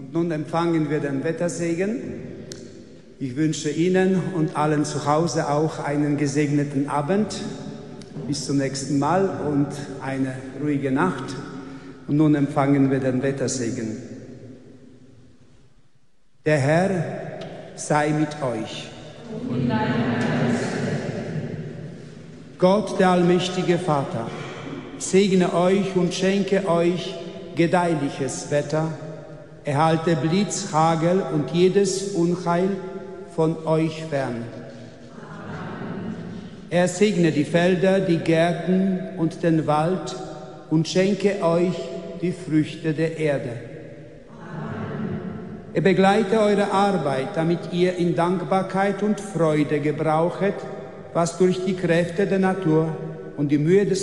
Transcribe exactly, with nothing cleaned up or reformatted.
Und nun empfangen wir den Wettersegen. Ich wünsche Ihnen und allen zu Hause auch einen gesegneten Abend. Bis zum nächsten Mal und eine ruhige Nacht. Und nun empfangen wir den Wettersegen. Der Herr sei mit euch. Und dein Geist. Gott, der allmächtige Vater, segne euch und schenke euch gedeihliches Wetter, erhalte Blitz, Hagel und jedes Unheil von euch fern. Er segne die Felder, die Gärten und den Wald und schenke euch die Früchte der Erde. Er begleite eure Arbeit, damit ihr in Dankbarkeit und Freude gebrauchet, was durch die Kräfte der Natur und die Mühe des